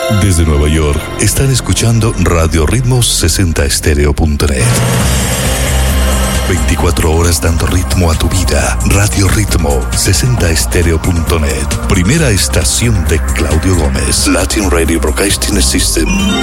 Desde Nueva York están escuchando Radio Ritmos 60estereo.net. 24 horas dando ritmo a tu vida. Radio Ritmo 60estereo.net. Primera estación de Claudio Gómez. Latin Radio Broadcasting System.